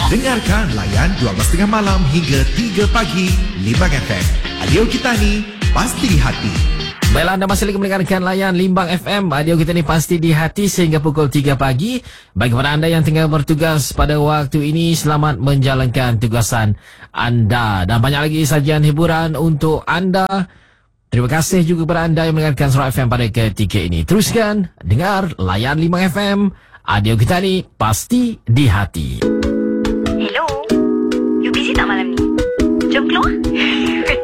Dengarkan layan 12.30 malam hingga 3 pagi Limbang FM. Audio kita ni pasti di hati. Baiklah, anda masih lagi mendengarkan layan Limbang FM. Audio kita ni pasti di hati sehingga pukul 3 pagi. Bagi kepada anda yang tengah bertugas pada waktu ini, selamat menjalankan tugasan anda. Dan banyak lagi sajian hiburan untuk anda. Terima kasih juga kepada anda yang mendengarkan Suara FM pada ketika ini. Teruskan dengar layan Limbang FM. Audio kita ni pasti di hati. Hello, you busy tak malam ni? Jom keluar.